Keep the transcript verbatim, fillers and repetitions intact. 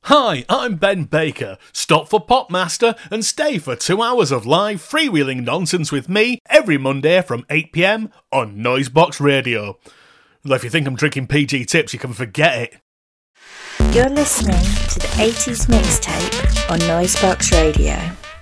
Hi, I'm Ben Baker. Stop for Popmaster and stay for two hours of live freewheeling nonsense with me every Monday from eight p m on Noisebox Radio. Well, if you think I'm drinking P G Tips, you can forget it. You're listening to the eighties Mixtape on Noisebox Radio.